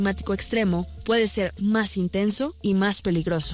climático extremo puede ser más intenso y más peligroso.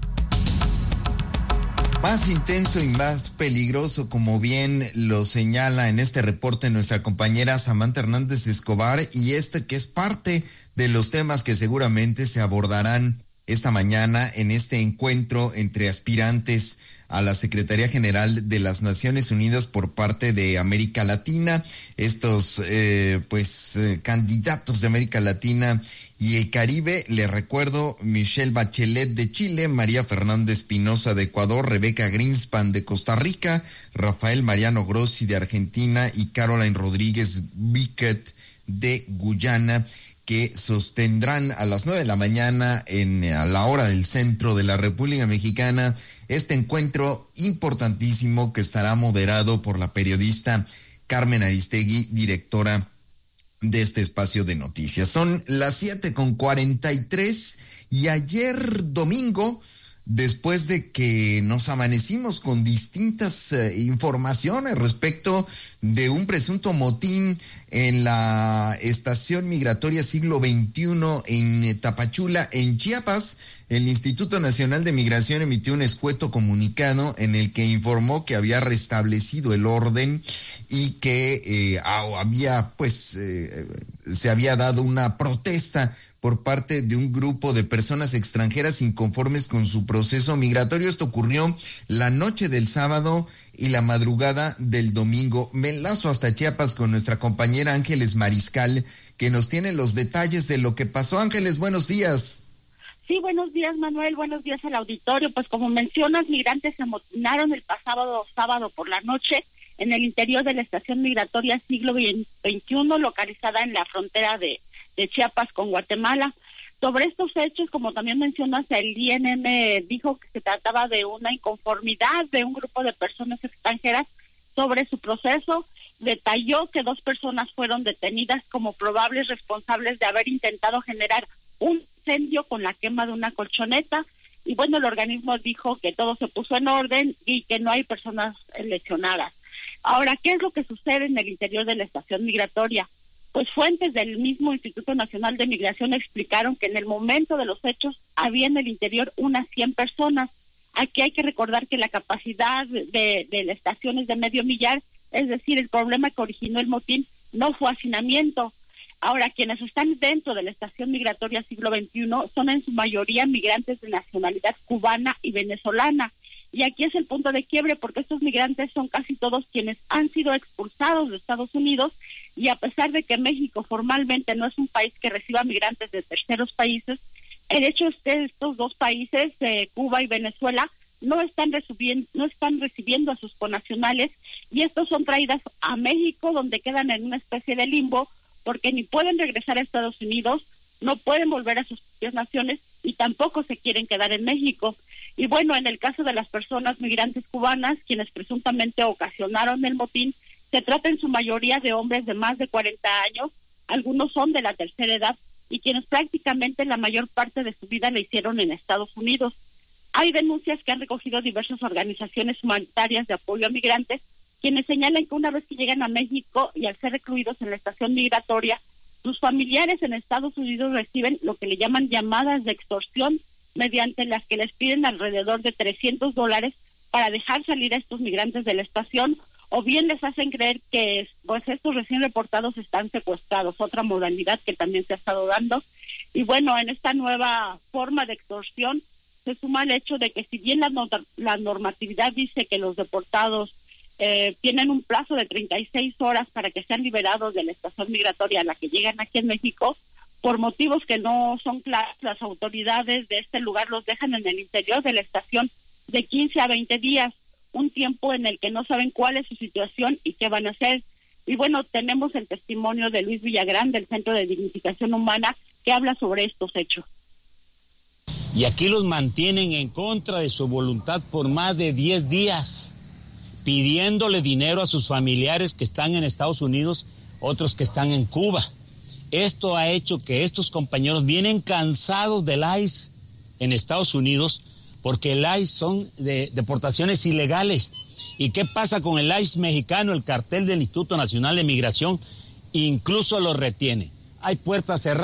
Más intenso y más peligroso, como bien lo señala en este reporte nuestra compañera Samantha Hernández Escobar, y que es parte de los temas que seguramente se abordarán esta mañana en este encuentro entre aspirantes a la Secretaría General de las Naciones Unidas por parte de América Latina. Estos candidatos de América Latina y el Caribe, les recuerdo: Michelle Bachelet de Chile, María Fernanda Espinosa de Ecuador, Rebeca Greenspan de Costa Rica, Rafael Mariano Grossi de Argentina y Caroline Rodríguez Biquet de Guyana, que sostendrán a las 9 de la mañana a la hora del centro de la República Mexicana este encuentro importantísimo que estará moderado por la periodista Carmen Aristegui, directora de este espacio de noticias. Son las 7:43 y ayer domingo, después de que nos amanecimos con distintas informaciones respecto de un presunto motín en la estación migratoria Siglo XXI en Tapachula, en Chiapas, el Instituto Nacional de Migración emitió un escueto comunicado en el que informó que había restablecido el orden y que se había dado una protesta por parte de un grupo de personas extranjeras inconformes con su proceso migratorio. Esto ocurrió la noche del sábado y la madrugada del domingo. Me enlazo hasta Chiapas con nuestra compañera Ángeles Mariscal, que nos tiene los detalles de lo que pasó. Ángeles, buenos días. Sí, buenos días, Manuel, buenos días al auditorio. Pues como mencionas, migrantes se amotinaron el pasado sábado por la noche en el interior de la estación migratoria Siglo XXI, localizada en la frontera de Chiapas con Guatemala. Sobre estos hechos, como también mencionas, el INM dijo que se trataba de una inconformidad de un grupo de personas extranjeras sobre su proceso. Detalló que 2 personas fueron detenidas como probables responsables de haber intentado generar un incendio con la quema de una colchoneta. Y bueno, el organismo dijo que todo se puso en orden y que no hay personas lesionadas. Ahora, ¿qué es lo que sucede en el interior de la estación migratoria? Pues fuentes del mismo Instituto Nacional de Migración explicaron que en el momento de los hechos había en el interior unas 100 personas. Aquí hay que recordar que la capacidad de la estación es de medio millar, es decir, el problema que originó el motín no fue hacinamiento. Ahora, quienes están dentro de la estación migratoria Siglo XXI son en su mayoría migrantes de nacionalidad cubana y venezolana. Y aquí es el punto de quiebre, porque estos migrantes son casi todos quienes han sido expulsados de Estados Unidos, y a pesar de que México formalmente no es un país que reciba migrantes de terceros países, el hecho es que estos 2 países, Cuba y Venezuela, no están recibiendo a sus connacionales, y estos son traídas a México, donde quedan en una especie de limbo, porque ni pueden regresar a Estados Unidos, no pueden volver a sus propias naciones y tampoco se quieren quedar en México. Y bueno, en el caso de las personas migrantes cubanas, quienes presuntamente ocasionaron el motín, se trata en su mayoría de hombres de más de 40 años, algunos son de la tercera edad, y quienes prácticamente la mayor parte de su vida la hicieron en Estados Unidos. Hay denuncias que han recogido diversas organizaciones humanitarias de apoyo a migrantes, quienes señalan que una vez que llegan a México y al ser recluidos en la estación migratoria, sus familiares en Estados Unidos reciben lo que le llaman llamadas de extorsión, mediante las que les piden alrededor de $300 para dejar salir a estos migrantes de la estación, o bien les hacen creer que pues estos recién reportados están secuestrados, otra modalidad que también se ha estado dando. Y bueno, en esta nueva forma de extorsión se suma el hecho de que si bien la normatividad dice que los deportados tienen un plazo de 36 horas para que sean liberados de la estación migratoria a la que llegan aquí en México, por motivos que no son claros, las autoridades de este lugar los dejan en el interior de la estación de 15 a 20 días, un tiempo en el que no saben cuál es su situación y qué van a hacer. Y bueno, tenemos el testimonio de Luis Villagrán del Centro de Dignificación Humana, que habla sobre estos hechos. Y aquí los mantienen en contra de su voluntad por más de 10 días, pidiéndole dinero a sus familiares que están en Estados Unidos, otros que están en Cuba. Esto ha hecho que estos compañeros vienen cansados del ICE en Estados Unidos, porque el ICE son de deportaciones ilegales. ¿Y qué pasa con el ICE mexicano? El cartel del Instituto Nacional de Migración incluso los retiene. Hay puertas cerradas.